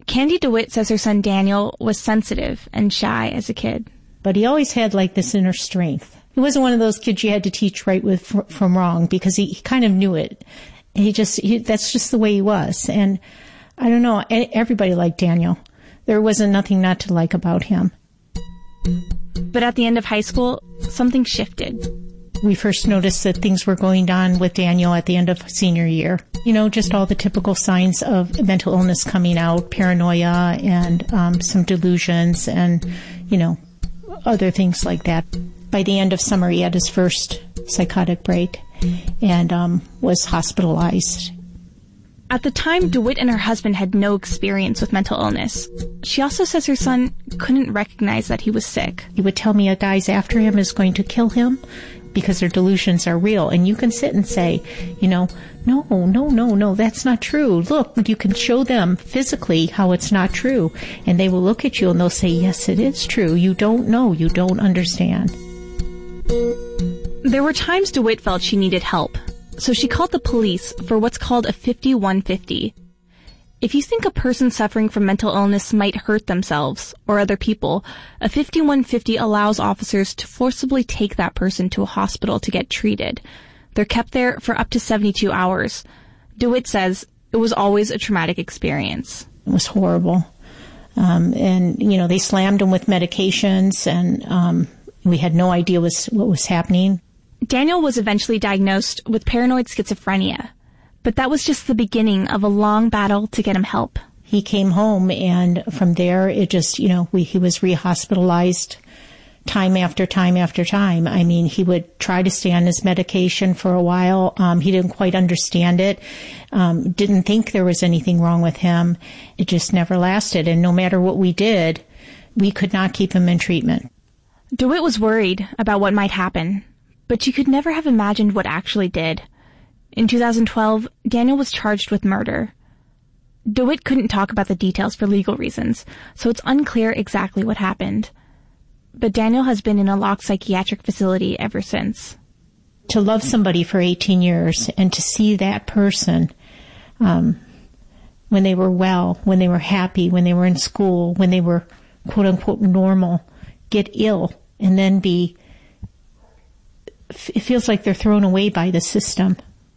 Candy DeWitt says her son Daniel was sensitive and shy as a kid. But he always had like this inner strength. He wasn't one of those kids you had to teach right from wrong, because he kind of knew it. That's just the way he was. And I don't know, everybody liked Daniel. There wasn't nothing not to like about him. But at the end of high school, something shifted. We first noticed that things were going down with Daniel at the end of senior year. You know, just all the typical signs of mental illness coming out, paranoia and some delusions and, you know, other things like that. By the end of summer, he had his first psychotic break and was hospitalized. At the time, DeWitt and her husband had no experience with mental illness. She also says her son couldn't recognize that he was sick. He would tell me a guy's after him is going to kill him because their delusions are real. And you can sit and say, you know, no, that's not true. Look, you can show them physically how it's not true. And they will look at you and they'll say, yes, it is true. You don't know. You don't understand. There were times DeWitt felt she needed help. So she called the police for what's called a 5150. If you think a person suffering from mental illness might hurt themselves or other people, a 5150 allows officers to forcibly take that person to a hospital to get treated. They're kept there for up to 72 hours. DeWitt says it was always a traumatic experience. It was horrible. And, you know, they slammed him with medications and we had no idea what was happening. Daniel was eventually diagnosed with paranoid schizophrenia, but that was just the beginning of a long battle to get him help. He came home, and from there, it just, you know, he was rehospitalized time after time after time. I mean, he would try to stay on his medication for a while. He didn't quite understand it, didn't think there was anything wrong with him. It just never lasted, and no matter what we did, we could not keep him in treatment. DeWitt was worried about what might happen, but she could never have imagined what actually did. In 2012, Daniel was charged with murder. DeWitt couldn't talk about the details for legal reasons, so it's unclear exactly what happened. But Daniel has been in a locked psychiatric facility ever since. To love somebody for 18 years and to see that person, when they were well, when they were happy, when they were in school, when they were quote unquote normal, get ill and then it feels like they're thrown away by the system.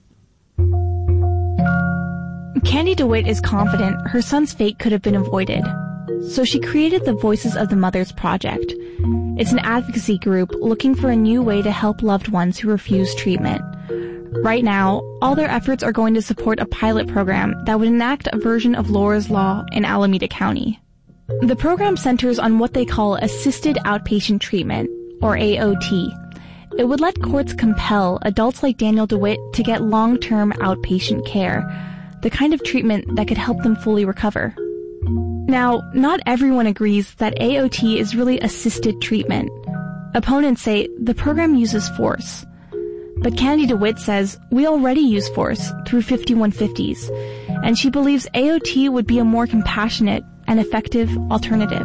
Candy DeWitt is confident her son's fate could have been avoided. So she created the Voices of the Mothers Project. It's an advocacy group looking for a new way to help loved ones who refuse treatment. Right now, all their efforts are going to support a pilot program that would enact a version of Laura's Law in Alameda County. The program centers on what they call assisted outpatient treatment, or AOT. It would let courts compel adults like Daniel DeWitt to get long-term outpatient care, the kind of treatment that could help them fully recover. Now, not everyone agrees that AOT is really assisted treatment. Opponents say the program uses force. But Candy DeWitt says we already use force through 5150s, and she believes AOT would be a more compassionate and effective alternative.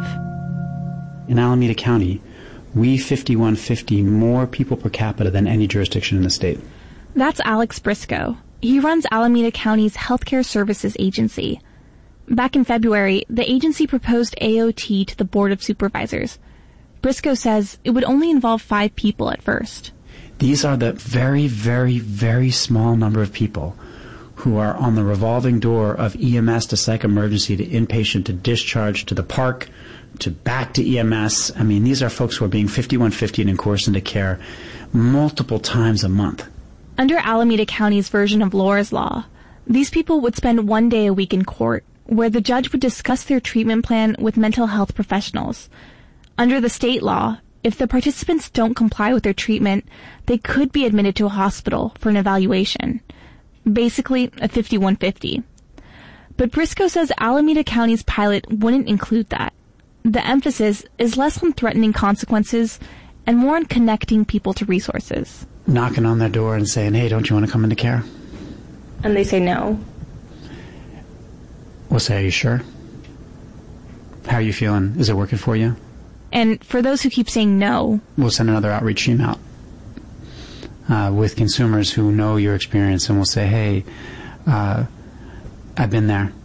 In Alameda County, we 5150 more people per capita than any jurisdiction in the state. That's Alex Briscoe. He runs Alameda County's Healthcare Services Agency. Back in February, the agency proposed AOT to the Board of Supervisors. Briscoe says it would only involve 5 people at first. These are the very, very, very small number of people who are on the revolving door of EMS to psych emergency to inpatient to discharge to the park to back to EMS. I mean, these are folks who are being 5150'd and coerced into care multiple times a month. Under Alameda County's version of Laura's Law, these people would spend 1 day a week in court, where the judge would discuss their treatment plan with mental health professionals. Under the state law, if the participants don't comply with their treatment, they could be admitted to a hospital for an evaluation. Basically, a 5150. But Briscoe says Alameda County's pilot wouldn't include that. The emphasis is less on threatening consequences and more on connecting people to resources. Knocking on their door and saying, hey, don't you want to come into care? And they say no. We'll say, are you sure? How are you feeling? Is it working for you? And for those who keep saying no, we'll send another outreach team out with consumers who know your experience, and we'll say, hey, I've been there.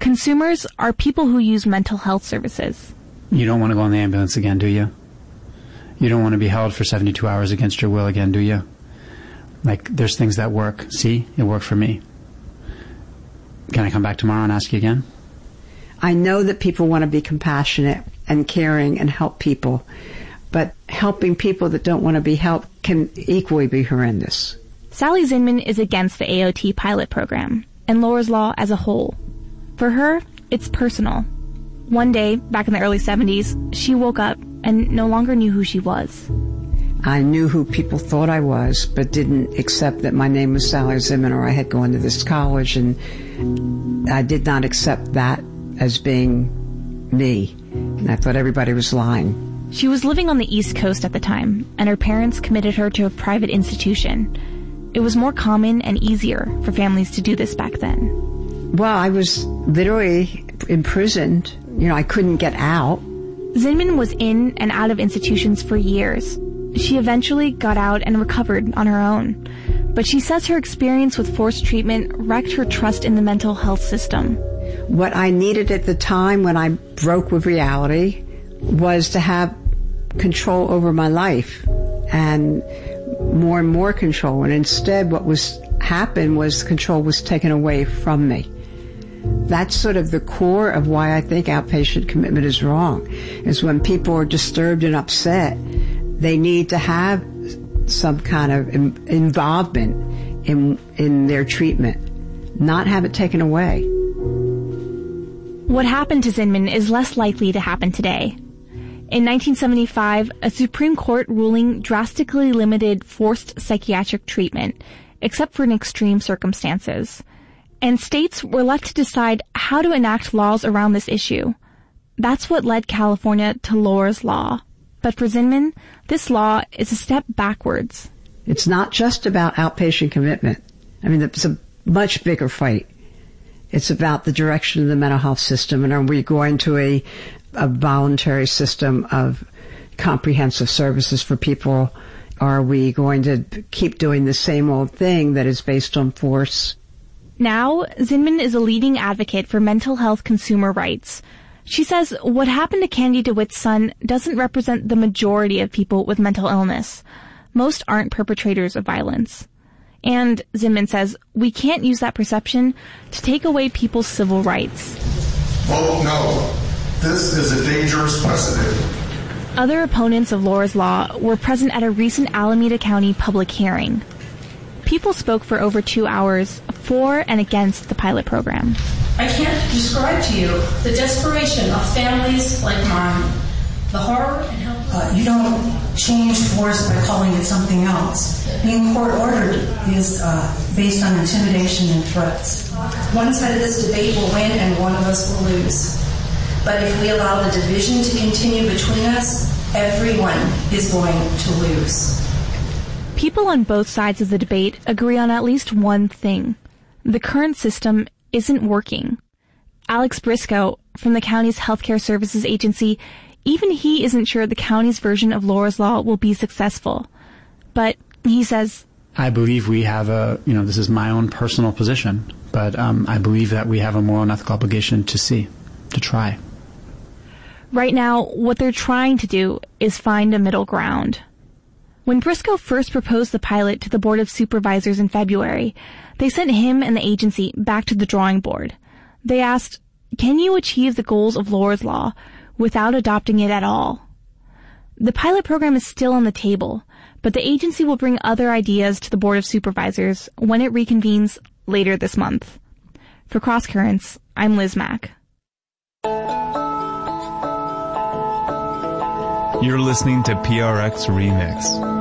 Consumers are people who use mental health services. You don't want to go on the ambulance again, do you? You don't want to be held for 72 hours against your will again, do you? Like, there's things that work. See? It worked for me. Can I come back tomorrow and ask you again? I know that people want to be compassionate and caring and help people, but helping people that don't want to be helped can equally be horrendous. Sally Zinman is against the AOT pilot program and Lora's Law as a whole. For her, it's personal. One day, back in the early 70s, she woke up and no longer knew who she was. I knew who people thought I was, but didn't accept that my name was Sally Zinman or I had gone to this college, and I did not accept that as being me. And I thought everybody was lying. She was living on the East Coast at the time, and her parents committed her to a private institution. It was more common and easier for families to do this back then. Well, I was literally imprisoned. I couldn't get out. Zinman was in and out of institutions for years. She eventually got out and recovered on her own. But she says her experience with forced treatment wrecked her trust in the mental health system. What I needed at the time when I broke with reality was to have control over my life and more control. And instead what happened was control was taken away from me. That's sort of the core of why I think outpatient commitment is wrong, is when people are disturbed and upset, they need to have some kind of involvement in their treatment, not have it taken away. What happened to Zinman is less likely to happen today. In 1975, a Supreme Court ruling drastically limited forced psychiatric treatment, except for in extreme circumstances. And states were left to decide how to enact laws around this issue. That's what led California to Lora's Law. But for Zinman, this law is a step backwards. It's not just about outpatient commitment. I mean, it's a much bigger fight. It's about the direction of the mental health system, and are we going to a voluntary system of comprehensive services for people? Are we going to keep doing the same old thing that is based on force? Now, Zinman is a leading advocate for mental health consumer rights. She says what happened to Candy DeWitt's son doesn't represent the majority of people with mental illness. Most aren't perpetrators of violence. And, Zinman says, we can't use that perception to take away people's civil rights. Vote no. This is a dangerous precedent. Other opponents of Lora's Law were present at a recent Alameda County public hearing. People spoke for over 2 hours for and against the pilot program. I can't describe to you the desperation of families like mine, the horror and helplessness. You don't change force by calling it something else. Being court-ordered is based on intimidation and threats. One side of this debate will win and one of us will lose. But if we allow the division to continue between us, everyone is going to lose. People on both sides of the debate agree on at least one thing. The current system isn't working. Alex Briscoe from the county's healthcare services agency, even he isn't sure the county's version of Lora's Law will be successful. But he says, I believe we have this is my own personal position, but I believe that we have a moral and ethical obligation to try. Right now, what they're trying to do is find a middle ground. When Briscoe first proposed the pilot to the Board of Supervisors in February, they sent him and the agency back to the drawing board. They asked, can you achieve the goals of Lora's Law without adopting it at all? The pilot program is still on the table, but the agency will bring other ideas to the Board of Supervisors when it reconvenes later this month. For Cross Currents, I'm Liz Mack. You're listening to PRX Remix.